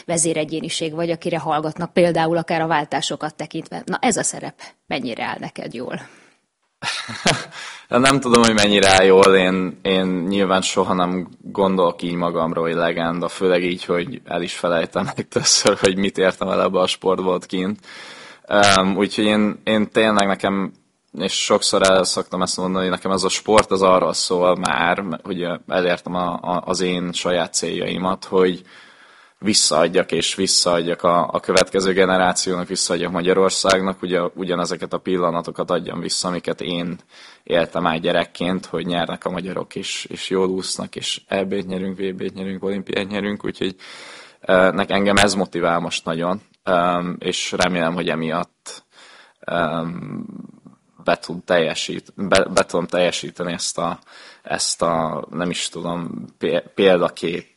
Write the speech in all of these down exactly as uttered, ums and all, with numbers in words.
vezéregyéniség vagy, akire hallgatnak, például akár a váltásokat tekintve. Na ez a szerep mennyire áll neked jól? Nem tudom, hogy mennyire áll jól, én, én nyilván soha nem gondolok így magamról, hogy legenda, főleg így, hogy el is felejtem meg többször, hogy mit értem el ebbe a sportból kint. Um, úgyhogy én, én tényleg nekem, és sokszor el szoktam ezt mondani, hogy nekem ez a sport az arról szól már, hogy elértem a, a, az én saját céljaimat, hogy visszaadjak és visszaadjak a, a következő generációnak, visszaadjak Magyarországnak, ugye ugyanezeket a pillanatokat adjam vissza, amiket én éltem át gyerekként, hogy nyernek a magyarok, és, és jól úsznak, és é bét nyerünk, vé bét nyerünk, olimpiát nyerünk, úgyhogy nek engem ez motivál most nagyon, és remélem, hogy emiatt be, tud teljesít, be, be tudom teljesíteni ezt a, ezt a, nem is tudom, példakép,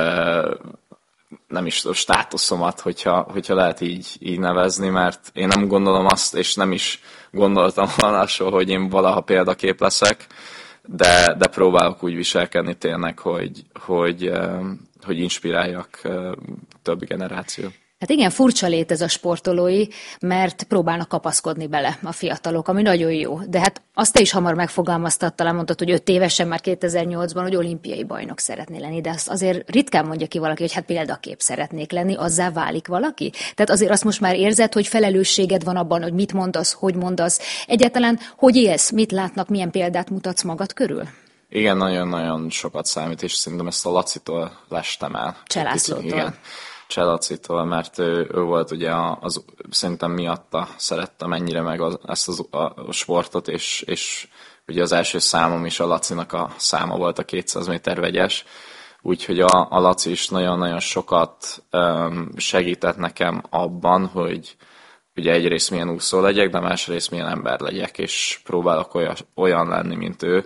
nem is tudom, státuszomat, hogyha, hogyha lehet így, így nevezni, mert én nem gondolom azt, és nem is gondoltam volna soha, hogy én valaha példakép leszek, de, de próbálok úgy viselkedni tényleg, hogy, hogy, hogy inspiráljak több generációt. Hát igen, furcsa lét ez a sportolói, mert próbálnak kapaszkodni bele a fiatalok, ami nagyon jó. De hát azt te is hamar megfogalmaztad, talán mondtad, hogy öt évesen, már kétezer-nyolcban, hogy olimpiai bajnok szeretné lenni, de azt azért ritkán mondja ki valaki, hogy hát példakép szeretnék lenni, azzá válik valaki? Tehát azért azt most már érzed, hogy felelősséged van abban, hogy mit mondasz, hogy mondasz, egyáltalán hogy élsz, mit látnak, milyen példát mutatsz magad körül? Igen, nagyon-nagyon sokat számít, és szerintem ezt a Lacitól lestem el. Cselászlótól. Igen. Cselacitól, mert ő, ő volt ugye az, az, szerintem miatta szerettem ennyire meg az, ezt az, a, a sportot, és, és ugye az első számom is a Lacinak a száma volt a kétszáz méter vegyes, úgyhogy a, a Laci is nagyon-nagyon sokat um, segített nekem abban, hogy ugye egyrészt milyen úszó legyek, de másrészt milyen ember legyek, és próbálok olyan, olyan lenni, mint ő.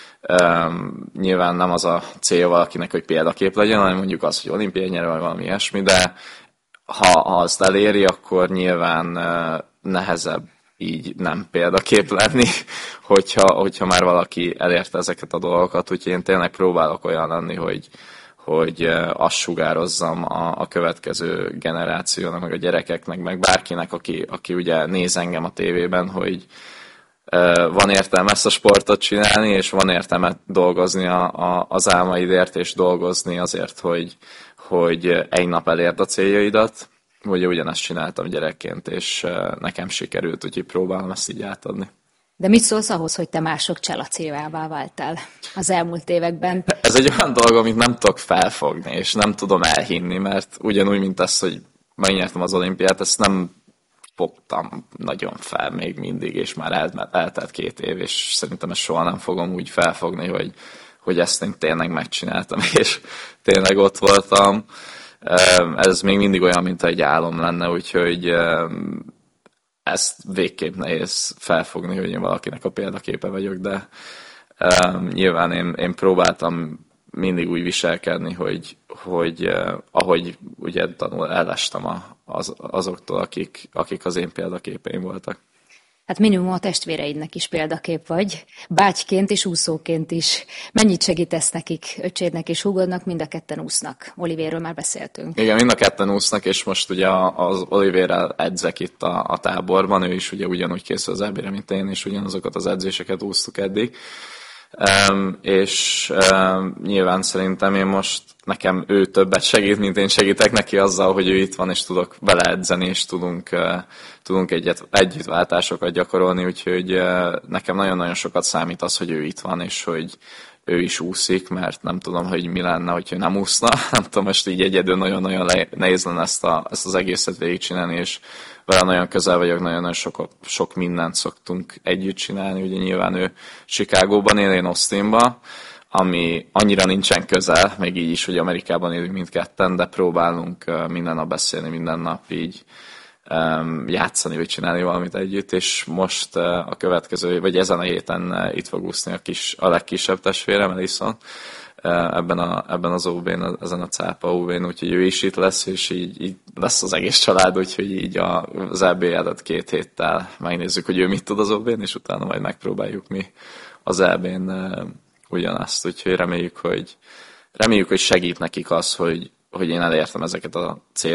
Um, nyilván nem az a célja valakinek, hogy példakép legyen, hanem mondjuk az, hogy olimpiai nyer, vagy valami ilyesmi, de ha, ha azt eléri, akkor nyilván uh, nehezebb így nem példakép lenni, hogyha, hogyha már valaki elérte ezeket a dolgokat, úgyhogy én tényleg próbálok olyan lenni, hogy, hogy uh, azt sugározzam a, a következő generációnak, meg a gyerekeknek, meg bárkinek, aki, aki ugye néz engem a tévében, hogy van értelme ezt a sportot csinálni, és van értelme dolgozni a, a, az álmaidért, és dolgozni azért, hogy, hogy egy nap elérd a céljaidat. Ugye ugyanezt csináltam gyerekként, és nekem sikerült, úgyhogy próbálom ezt így átadni. De mit szólsz ahhoz, hogy te mások cselacévává váltál az elmúlt években? Ez egy olyan dolog, amit nem tudok felfogni, és nem tudom elhinni, mert ugyanúgy, mint ezt, hogy megnyertem az olimpiát, ezt nem fogtam nagyon fel még mindig, és már el, eltelt két év, és szerintem ezt soha nem fogom úgy felfogni, hogy, hogy ezt én tényleg megcsináltam, és tényleg ott voltam. Ez még mindig olyan, mint egy álom lenne, úgyhogy ezt végképp nehéz felfogni, hogy én valakinek a példaképe vagyok, de nyilván én, én próbáltam mindig úgy viselkedni, hogy, hogy eh, ahogy ugye tanul, elestem a, az, azoktól, akik, akik az én példaképeim voltak. Hát minimum a testvéreidnek is példakép vagy, bátyként és úszóként is. Mennyit segítesz nekik, öcsédnek és húgodnak, mind a ketten úsznak? Olivérről már beszéltünk. Igen, mind a ketten úsznak, és most ugye az Olivérrel edzek itt a, a táborban, ő is ugye ugyanúgy készül az é bére, mint én, és ugyanazokat az edzéseket úsztuk eddig. Um, és um, nyilván szerintem én most nekem ő többet segít, mint én segítek neki azzal, hogy ő itt van, és tudok vele edzeni, és tudunk, uh, tudunk egyet, együttváltásokat gyakorolni, úgyhogy uh, nekem nagyon-nagyon sokat számít az, hogy ő itt van, és hogy ő is úszik, mert nem tudom, hogy mi lenne, hogyha nem úszna. Nem tudom, most így egyedül nagyon-nagyon nehéz lenne ezt, a, ezt az egészet végigcsinálni, és vele nagyon közel vagyok, nagyon-nagyon sok, sok mindent szoktunk együtt csinálni. Ugye nyilván ő Chicagóban él, én Austinban, ami annyira nincsen közel, még így is, hogy Amerikában élünk mindketten, de próbálunk minden nap beszélni, minden nap így um, játszani, vagy csinálni valamit együtt, és most uh, a következő, vagy ezen a héten uh, itt fog úszni a, kis, a legkisebb testvérem, Elison, uh, ebben, a, ebben az ó bén, ezen a cápa ó bén, úgyhogy ő is itt lesz, és így, így lesz az egész család, úgyhogy így a, az é bé előtt két héttel megnézzük, hogy ő mit tud az ó bén, és utána majd megpróbáljuk mi az é bén uh, ugyanazt, úgyhogy reméljük, hogy reméljük, hogy segít nekik az, hogy, hogy én elértem ezeket a célokat,